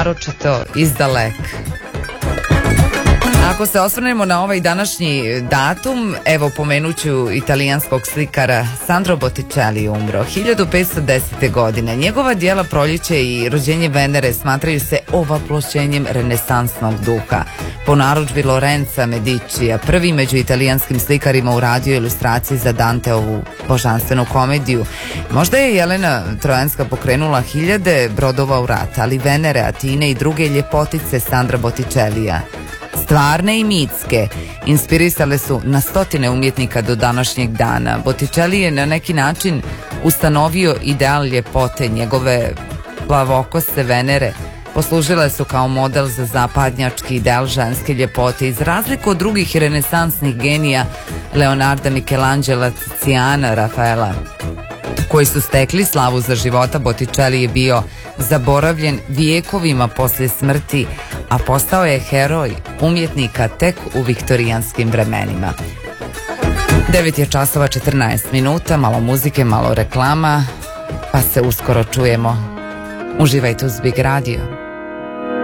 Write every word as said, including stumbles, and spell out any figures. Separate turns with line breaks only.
naročito izdalek. Ako se osvrnemo na ovaj današnji datum, evo pomenuću italijanskog slikara Sandro Botticelli, umro hiljadu petsto desete. godine. Njegova dijela Proljeće i Rođenje Venere smatraju se ovaplošćenjem renesansnog duha. Po narudžbi Lorenza Medicija, prvi među italijanskim slikarima uradio ilustracije za Danteovu božanstvenu komediju. Možda je Jelena Trojanska pokrenula hiljade brodova u rat, ali Venere, Atine i druge ljepotice Sandra Botticellija, stvarne i mitske, inspirisale su na stotine umjetnika do današnjeg dana. Botticelli je na neki način ustanovio ideal ljepote. Njegove plavokoste Venere poslužile su kao model za zapadnjački ideal ženske ljepote. Iz razliku od drugih renesansnih genija Leonarda, Michelangela, Tiziana, Rafaela, koji su stekli slavu za života, Botticelli je bio zaboravljen vijekovima poslije smrti, a postao je heroj umjetnika tek u viktorijanskim vremenima. devet je časova četrnaest minuta, malo muzike, malo reklama, pa se uskoro čujemo. Uživajte uz Big Radio.